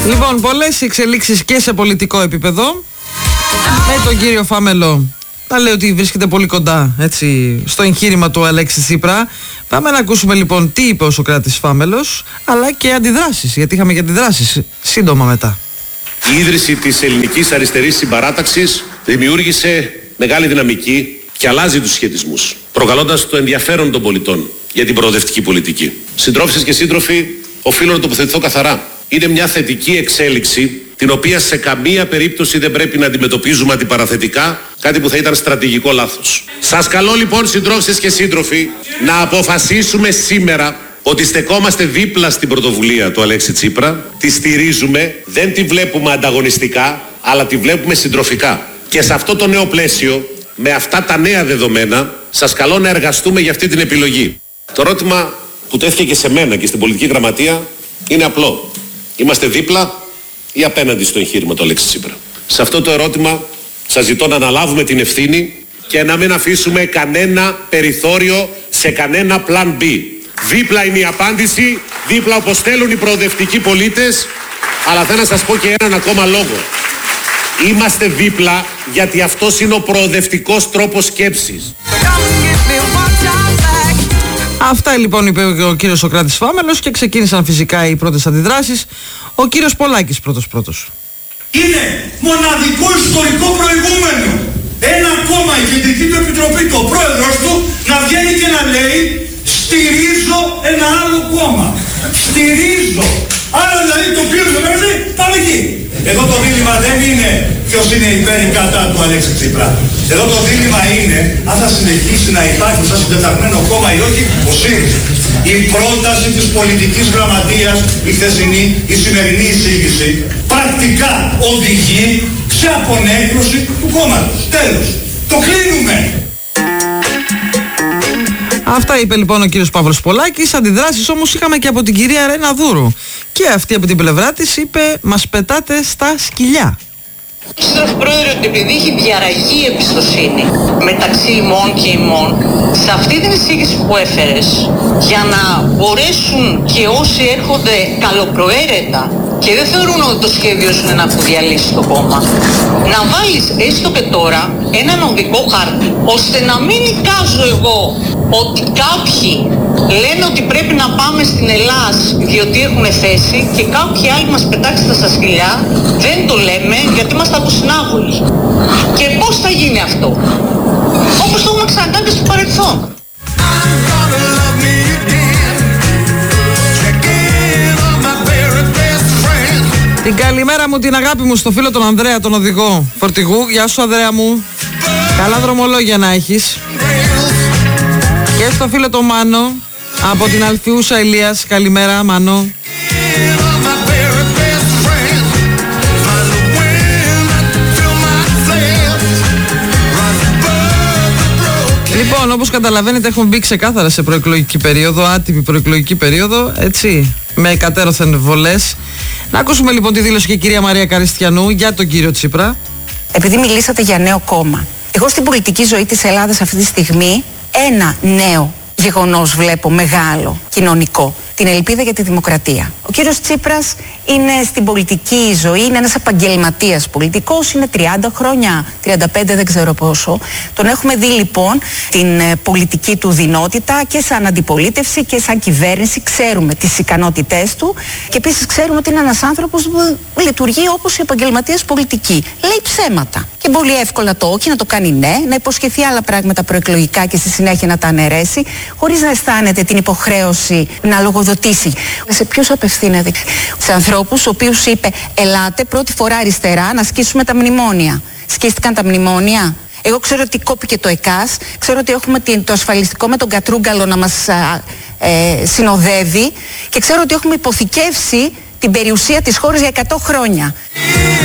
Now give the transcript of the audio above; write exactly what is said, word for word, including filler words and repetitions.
Λοιπόν, πολλές εξελίξεις και σε πολιτικό επίπεδο. Με τον κύριο Φάμελο να λέει ότι βρίσκεται πολύ κοντά, έτσι, στο εγχείρημα του Αλέξη Τσίπρα. Πάμε να ακούσουμε λοιπόν τι είπε ο Σωκράτης Φάμελος, αλλά και αντιδράσεις, γιατί είχαμε και αντιδράσεις σύντομα μετά. Η ίδρυση της ελληνικής αριστερής συμπαράταξης δημιούργησε μεγάλη δυναμική και αλλάζει τους σχετισμούς, προκαλώντας το ενδιαφέρον των πολιτών για την προοδευτική πολιτική. Συντρόφισσες και σύντροφοι, οφείλω να τοποθετηθώ καθαρά. Είναι μια θετική εξέλιξη, την οποία σε καμία περίπτωση δεν πρέπει να αντιμετωπίζουμε αντιπαραθετικά, κάτι που θα ήταν στρατηγικό λάθος. Σας καλώ λοιπόν, συντρόφισσες και σύντροφοι, να αποφασίσουμε σήμερα ότι στεκόμαστε δίπλα στην πρωτοβουλία του Αλέξη Τσίπρα, τη στηρίζουμε, δεν τη βλέπουμε ανταγωνιστικά, αλλά τη βλέπουμε συντροφικά. Και σε αυτό το νέο πλαίσιο, με αυτά τα νέα δεδομένα, σας καλώ να εργαστούμε για αυτή την επιλογή. Το ερώτημα που τέθηκε και σε μένα και στην πολιτική γραμματεία είναι απλό. Είμαστε δίπλα ή απέναντι στο εγχείρημα του Αλέξη Τσίπρα? Σε αυτό το ερώτημα σας ζητώ να αναλάβουμε την ευθύνη και να μην αφήσουμε κανένα περιθώριο σε κανένα plan B. Δίπλα είναι η απάντηση, δίπλα όπως θέλουν οι προοδευτικοί πολίτες, αλλά θέλω να σας πω και έναν ακόμα λόγο. Είμαστε δίπλα γιατί αυτός είναι ο προοδευτικός τρόπος σκέψης. Αυτά λοιπόν είπε ο κύριος Σωκράτης Φάμελος και ξεκίνησαν φυσικά οι πρώτες αντιδράσεις. Ο κύριος Πολάκης πρώτος πρώτος. Είναι μοναδικό ιστορικό προηγούμενο. Ένα κόμμα, η Κεντρική του Επιτροπή, το πρόεδρος του, να βγαίνει και να λέει στηρίζω ένα άλλο κόμμα. Στηρίζω. Άρα δηλαδή το οποίο δεν πάμε εκεί. Εδώ το δίλημμα δεν είναι ποιος είναι υπέρ ή κατά του Αλέξη Τσίπρα. Εδώ το δίλημμα είναι αν θα συνεχίσει να υπάρχει σαν συντεταγμένο κόμμα ή όχι ο ΣΥΡΙΖΑ. Η πρόταση της πολιτικής γραμματείας, η χθεσινή, η σημερινή εισήγηση, πρακτικά οδηγεί σε απονέκρωση του κόμματος. Τέλος. Το κλείνουμε. Αυτά είπε λοιπόν ο κύριος Παύλος Πολάκης. Αντιδράσεις όμως είχαμε και από την κυρία Ρένα Δούρου. Και αυτή από την πλευρά της είπε «Μας πετάτε στα σκυλιά». Σύντροφε Πρόεδρε, ότι επειδή έχει διαραγεί η εμπιστοσύνη μεταξύ ημών και ημών, σε αυτή την εισήγηση που έφερες, για να μπορέσουν και όσοι έρχονται καλοπροαίρετα και δεν θεωρούν ότι το σχέδιο σου είναι να αποδιαλύσει το κόμμα, να βάλεις έστω και τώρα έναν οδικό χάρτη, ώστε να μην εικάζω εγώ ότι κάποιοι λένε ότι πρέπει να πάμε στην Ελλάς διότι έχουν θέση και κάποιοι άλλοι μας πετάξετε στα σκυλιά. Δεν το λέμε γιατί είμαστε αποσυνάγωλοι. Και πώς θα γίνει αυτό? Όπως το έχουμε ξανακάνει και στο παρελθόν. Την καλημέρα μου, την αγάπη μου στο φίλο τον Ανδρέα, τον οδηγό φορτηγού. Γεια σου Ανδρέα μου. Καλά δρομολόγια να έχεις. Και στο φίλο τον Μάνο από την Αλφιούσα Ηλίας. Καλημέρα Μάνο. Λοιπόν, όπως καταλαβαίνετε έχουμε μπει ξεκάθαρα σε προεκλογική περίοδο, άτυπη προεκλογική περίοδο, έτσι, με εκατέρωθεν βολές. Να ακούσουμε λοιπόν τη δήλωση και η κυρία Μαρία Καριστιανού για τον κύριο Τσίπρα. Επειδή μιλήσατε για νέο κόμμα, εγώ στην πολιτική ζωή της Ελλάδας αυτή τη στιγμή ένα νέο γεγονός βλέπω μεγάλο, κοινωνικό. Την ελπίδα για τη δημοκρατία. Ο κύριος Τσίπρας είναι στην πολιτική ζωή, είναι ένας επαγγελματίας πολιτικός, είναι τριάντα χρόνια, τριάντα πέντε δεν ξέρω πόσο. Τον έχουμε δει λοιπόν την ε, πολιτική του δυνότητα και σαν αντιπολίτευση και σαν κυβέρνηση. Ξέρουμε τις ικανότητές του και επίσης ξέρουμε ότι είναι ένας άνθρωπος που λειτουργεί όπως οι επαγγελματίες πολιτικοί. Λέει ψέματα. Και πολύ εύκολα το όχι, να το κάνει ναι, να υποσχεθεί άλλα πράγματα προεκλογικά και στη συνέχεια να τα αναιρέσει, χωρίς να αισθάνεται την υποχρέωση να λογοδοτήσει. Σε ποιους απευθύνεται? Σε ανθρώπους, ο οποίους είπε ελάτε πρώτη φορά αριστερά να σκίσουμε τα μνημόνια. Σκίστηκαν τα μνημόνια? Εγώ ξέρω ότι κόπηκε το ΕΚΑΣ, ξέρω ότι έχουμε το ασφαλιστικό με τον Κατρούγκαλο να μας ε, συνοδεύει και ξέρω ότι έχουμε υποθηκεύσει την περιουσία της χώρας για εκατό χρόνια.